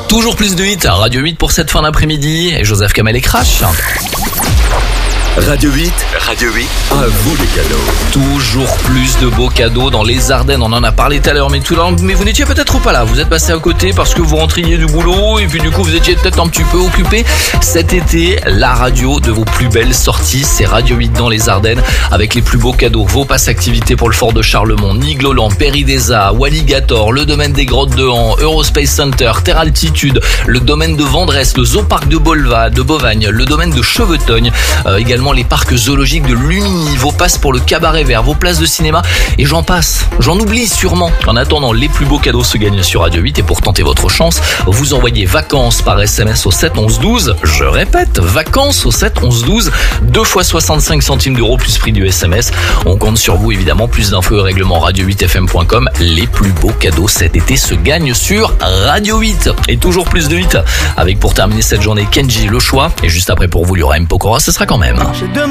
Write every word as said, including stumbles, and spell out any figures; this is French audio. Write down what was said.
Toujours plus de hits, Radio huit pour cette fin d'après-midi. Et Joseph Kamel et Crash. Radio huit, Radio huit, à vous les cadeaux. Toujours plus de beaux cadeaux dans les Ardennes, on en a parlé tout à l'heure, mais tout l'heure, mais vous n'étiez peut-être pas là, vous êtes passé à côté parce que vous rentriez du boulot et puis du coup vous étiez peut-être un petit peu occupé. Cet été, la radio de vos plus belles sorties, c'est Radio huit dans les Ardennes avec les plus beaux cadeaux, vos passes activités pour le fort de Charlemont, Nigloland, Péridesa, Walligator, le domaine des grottes de Han, Eurospace Center, Terre Altitude, le domaine de Vendresse, le zooparc de Bolva, de Bovagne, le domaine de Chevetogne, euh, également les parcs zoologiques de Lumini, vos passes pour le cabaret vert, vos places de cinéma et j'en passe. J'en oublie sûrement. En attendant, les plus beaux cadeaux se gagnent sur Radio huit et pour tenter votre chance, vous envoyez vacances par S M S au sept onze douze. Je répète, vacances au sept onze douze. deux fois soixante-cinq centimes d'euros plus prix du S M S. On compte sur vous évidemment. Plus d'infos et règlement radio huit f m point com. Les plus beaux cadeaux cet été se gagnent sur Radio huit. Et toujours plus de hits avec pour terminer cette journée Kenji Le Choix. Et juste après pour vous, il y aura M. Pokora. Ce sera quand même.